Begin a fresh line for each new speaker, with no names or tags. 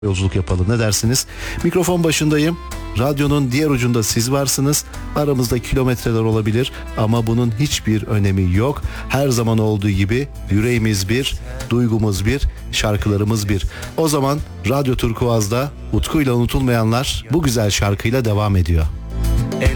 yolculuk yapalım, ne dersiniz? Mikrofon başındayım. Radyonun diğer ucunda siz varsınız. Aramızda kilometreler olabilir ama bunun hiçbir önemi yok. Her zaman olduğu gibi yüreğimiz bir, duygumuz bir, şarkılarımız bir. O zaman Radyo Turkuaz'da Utku ile Unutulmayanlar bu güzel şarkıyla devam ediyor.